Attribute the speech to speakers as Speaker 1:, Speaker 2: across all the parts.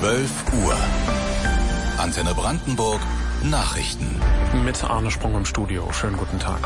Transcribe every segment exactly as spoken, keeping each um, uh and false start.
Speaker 1: zwölf Uhr. Antenne Brandenburg Nachrichten.
Speaker 2: Mit Arne Sprung im Studio. Schönen guten Tag.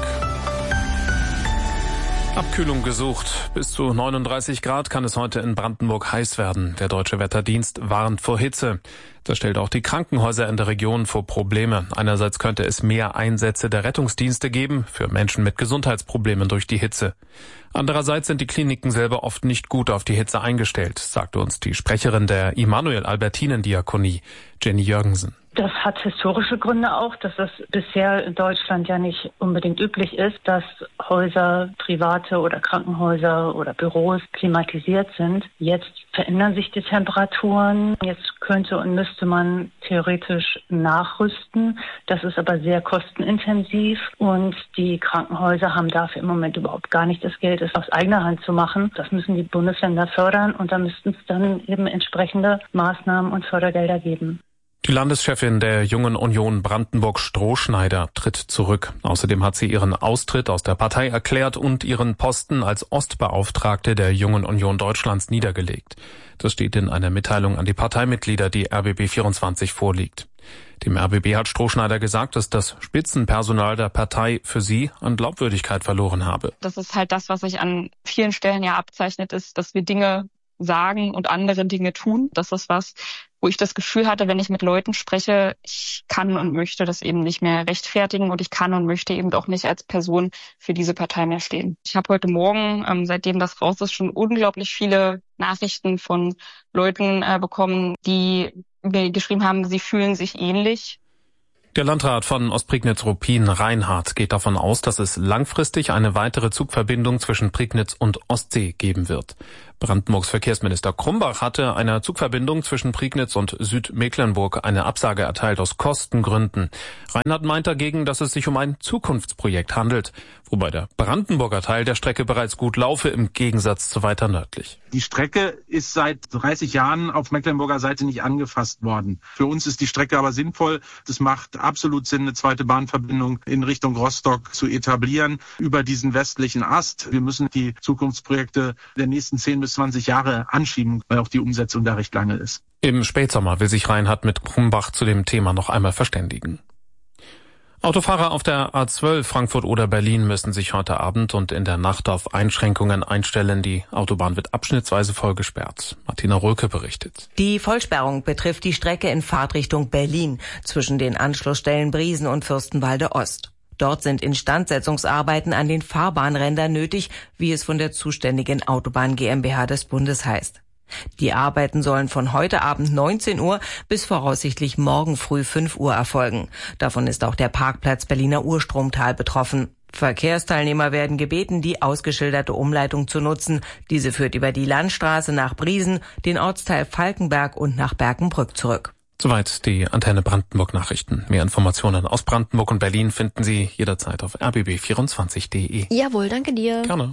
Speaker 2: Abkühlung gesucht. Bis zu neununddreißig Grad kann es heute in Brandenburg heiß werden. Der Deutsche Wetterdienst warnt vor Hitze. Das stellt auch die Krankenhäuser in der Region vor Probleme. Einerseits könnte es mehr Einsätze der Rettungsdienste geben für Menschen mit Gesundheitsproblemen durch die Hitze. Andererseits sind die Kliniken selber oft nicht gut auf die Hitze eingestellt, sagte uns die Sprecherin der Immanuel-Albertinen-Diakonie, Jenny Jürgensen.
Speaker 3: Das hat historische Gründe auch, dass es bisher in Deutschland ja nicht unbedingt üblich ist, dass Häuser, private oder Krankenhäuser oder Büros klimatisiert sind. Jetzt verändern sich die Temperaturen. Jetzt könnte und müsste man theoretisch nachrüsten. Das ist aber sehr kostenintensiv und die Krankenhäuser haben dafür im Moment überhaupt gar nicht das Geld, es aus eigener Hand zu machen. Das müssen die Bundesländer fördern und da müssten es dann eben entsprechende Maßnahmen und Fördergelder geben.
Speaker 2: Die Landeschefin der Jungen Union Brandenburg Strohschneider tritt zurück. Außerdem hat sie ihren Austritt aus der Partei erklärt und ihren Posten als Ostbeauftragte der Jungen Union Deutschlands niedergelegt. Das steht in einer Mitteilung an die Parteimitglieder, die R B B vierundzwanzig vorliegt. Dem R B B hat Strohschneider gesagt, dass das Spitzenpersonal der Partei für sie an Glaubwürdigkeit verloren habe.
Speaker 4: Das ist halt das, was sich an vielen Stellen ja abzeichnet, ist, dass wir Dinge sagen und andere Dinge tun. Das ist was, wo ich das Gefühl hatte, wenn ich mit Leuten spreche, ich kann und möchte das eben nicht mehr rechtfertigen und ich kann und möchte eben auch nicht als Person für diese Partei mehr stehen. Ich habe heute Morgen, ähm, seitdem das raus ist, schon unglaublich viele Nachrichten von Leuten äh, bekommen, die mir geschrieben haben, sie fühlen sich ähnlich.
Speaker 2: Der Landrat von Ostprignitz-Ruppin, Reinhardt, geht davon aus, dass es langfristig eine weitere Zugverbindung zwischen Prignitz und Ostsee geben wird. Brandenburgs Verkehrsminister Krumbach hatte einer Zugverbindung zwischen Prignitz und Südmecklenburg eine Absage erteilt aus Kostengründen. Reinhardt meint dagegen, dass es sich um ein Zukunftsprojekt handelt, wobei der Brandenburger Teil der Strecke bereits gut laufe, im Gegensatz zu weiter nördlich.
Speaker 5: Die Strecke ist seit dreißig Jahren auf Mecklenburger Seite nicht angefasst worden. Für uns ist die Strecke aber sinnvoll. Es macht absolut Sinn, eine zweite Bahnverbindung in Richtung Rostock zu etablieren über diesen westlichen Ast. Wir müssen die Zukunftsprojekte der nächsten zehn bis zwanzig Jahre anschieben, weil auch die Umsetzung da recht lange ist.
Speaker 2: Im Spätsommer will sich Reinhardt mit Krumbach zu dem Thema noch einmal verständigen. Autofahrer auf der A zwölf Frankfurt oder Berlin müssen sich heute Abend und in der Nacht auf Einschränkungen einstellen. Die Autobahn wird abschnittsweise vollgesperrt. Martina Röke berichtet.
Speaker 6: Die Vollsperrung betrifft die Strecke in Fahrtrichtung Berlin zwischen den Anschlussstellen Briesen und Fürstenwalde Ost. Dort sind Instandsetzungsarbeiten an den Fahrbahnrändern nötig, wie es von der zuständigen Autobahn GmbH des Bundes heißt. Die Arbeiten sollen von heute Abend neunzehn Uhr bis voraussichtlich morgen früh fünf Uhr erfolgen. Davon ist auch der Parkplatz Berliner Urstromtal betroffen. Verkehrsteilnehmer werden gebeten, die ausgeschilderte Umleitung zu nutzen. Diese führt über die Landstraße nach Briesen, den Ortsteil Falkenberg und nach Berkenbrück zurück.
Speaker 2: Soweit die Antenne Brandenburg Nachrichten. Mehr Informationen aus Brandenburg und Berlin finden Sie jederzeit auf r b b vierundzwanzig punkt d e.
Speaker 7: Jawohl, danke dir.
Speaker 2: Gerne.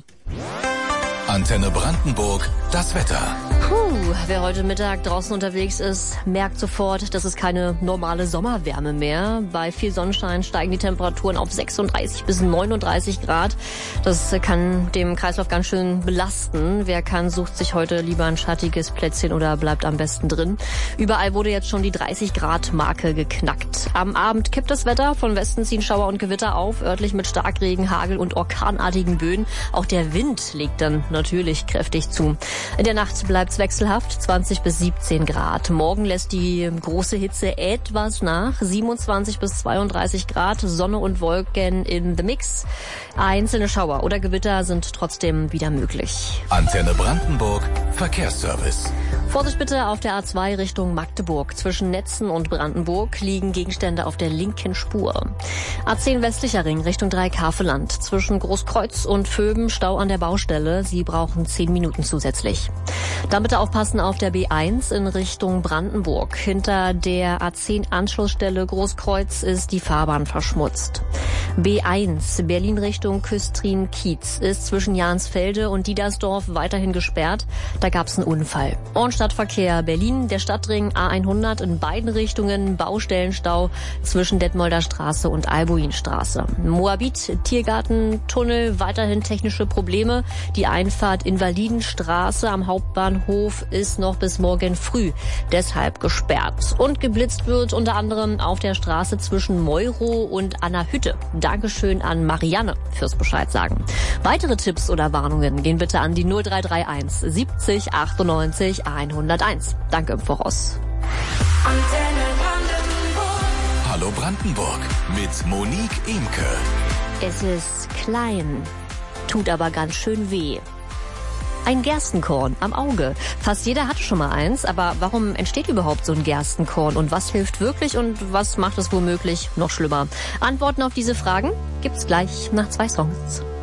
Speaker 1: Antenne Brandenburg, das Wetter.
Speaker 7: Puh, wer heute Mittag draußen unterwegs ist, merkt sofort, das ist keine normale Sommerwärme mehr. Bei viel Sonnenschein steigen die Temperaturen auf sechsunddreißig bis neununddreißig Grad. Das kann dem Kreislauf ganz schön belasten. Wer kann, sucht sich heute lieber ein schattiges Plätzchen oder bleibt am besten drin. Überall wurde jetzt schon die dreißig Grad Marke geknackt. Am Abend kippt das Wetter. Von Westen ziehen Schauer und Gewitter auf, örtlich mit Starkregen, Hagel und orkanartigen Böen. Auch der Wind legt dann natürlich kräftig zu. In der Nacht bleibt's wechselhaft, zwanzig bis siebzehn Grad. Morgen lässt die große Hitze etwas nach, siebenundzwanzig bis zweiunddreißig Grad, Sonne und Wolken in the Mix. Einzelne Schauer oder Gewitter sind trotzdem wieder möglich.
Speaker 1: Antenne Brandenburg, Verkehrsservice.
Speaker 7: Vorsicht bitte auf der A zwei Richtung Magdeburg. Zwischen Netzen und Brandenburg liegen Gegenstände auf der linken Spur. A zehn westlicher Ring Richtung Dreieck-Havelland. Zwischen Großkreuz und Vöben Stau an der Baustelle. Sie brauchen zehn Minuten zusätzlich. Dann bitte aufpassen auf der B eins in Richtung Brandenburg. Hinter der A zehn Anschlussstelle Großkreuz ist die Fahrbahn verschmutzt. B eins Berlin Richtung Küstrin-Kiez ist zwischen Jahnsfelde und Diedersdorf weiterhin gesperrt. Da gab es einen Unfall. Und Stadtverkehr Berlin, der Stadtring A hundert in beiden Richtungen, Baustellenstau zwischen Detmolder Straße und Albuinstraße. Moabit, Tiergarten, Tunnel, weiterhin technische Probleme. Die Einfahrt Einfahrt Invalidenstraße am Hauptbahnhof ist noch bis morgen früh deshalb gesperrt. Und geblitzt wird unter anderem auf der Straße zwischen Meuro und Anna-Hütte. Dankeschön an Marianne fürs Bescheid sagen. Weitere Tipps oder Warnungen gehen bitte an die null drei drei eins siebzig achtundneunzig hunderteins. Danke im Voraus.
Speaker 1: Hallo Brandenburg mit Monique Imke.
Speaker 7: Es ist klein, tut aber ganz schön weh. Ein Gerstenkorn am Auge. Fast jeder hatte schon mal eins, aber warum entsteht überhaupt so ein Gerstenkorn? Und was hilft wirklich und was macht es womöglich noch schlimmer? Antworten auf diese Fragen gibt's gleich nach zwei Songs.